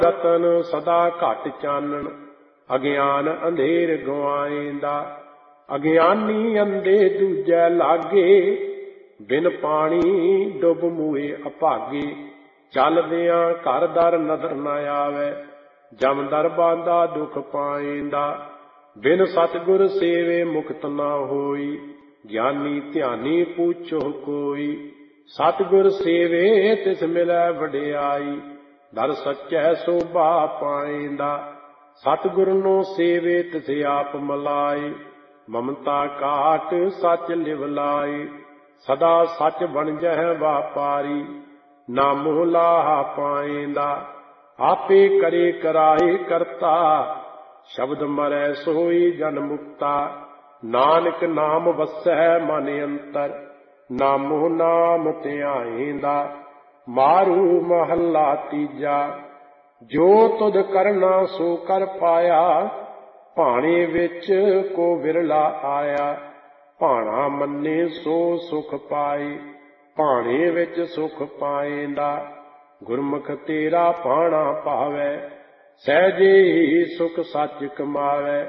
ਰਤਨ ਸਦਾ ਘਟ ਚਾਨਣ, ਅਗਿਆਨ ਅੰਧੇਰ ਗਵਾਏਂਦਾ। ਅਗਿਆਨੀ ਅੰਧੇ ਦੂਜੈ ਲਾਗੇ, ਬਿਨ ਪਾਣੀ ਡੁੱਬ ਮੂਏ ਅਭਾਗੇ। ਚੱਲਦਿਆਂ ਘਰ ਦਰ ਨਦਰ ਨ ਆਵੈ, ਜਮ ਦਰ ਬਾਂਧਾ ਦੁਖ ਪਾਏਂਦਾ। ਬਿਨ ਸਤਿਗੁਰ ਸੇਵੇ ਮੁਕਤ ਨਾ ਹੋਈ, ਗਿਆਨੀ ਧਿਆਨੀ ਪੂਛੋ ਕੋਈ। ਸਤਿਗੁਰ ਸੇਵੇ ਤਿਸ ਮਿਲੈ ਵਡਿਆਈ, ਦਰ ਸੱਚੈ ਸੋਭਾ ਪਾਏਂਦਾ। ਸਤਿਗੁਰ ਨੂੰ ਸੇਵੇ ਤਿਸ ਆਪ ਮਲਾਈ, ਮਮਤਾ ਕਾਟ ਸੱਚ ਲਿਵ ਲਾਈ। ਸਦਾ ਸੱਚ ਬਣਜਹਿ ਵਾਪਾਰੀ, ਨਾ ਮੋਹ ਲਾਹਾ ਪਾਏਂਦਾ। ਆਪੇ ਕਰੇ ਕਰਾਏ ਕਰਤਾ, ਸ਼ਬਦ ਮਰੈ ਸੋਈ ਜਨ ਮੁਕਤਾ। ਨਾਨਕ ਨਾਮ ਵਸੈ ਮਨ ਅੰਤਰ, ਨਾਮੋ ਨਾਮ ਧਿਆਏਂਦਾ। ਮਾਰੂ ਮਹੱਲਾ ਤੀਜਾ। ਜੋ ਤੁਧ ਕਰਨਾ ਸੋ ਕਰ ਪਾਇਆ, ਭਾਣੇ ਵਿੱਚ ਕੋ ਵਿਰਲਾ ਆਇਆ। ਭਾਣਾ ਮੰਨੇ ਸੋ ਸੁਖ ਪਾਏ, ਭਾਣੇ ਵਿੱਚ ਸੁਖ ਪਾਏਂਦਾ। ਗੁਰਮੁਖ ਤੇਰਾ ਭਾਣਾ ਭਾਵੈ, ਸਹਿਜੇ ਹੀ ਸੁਖ ਸੱਚ ਕਮਾਵੈ।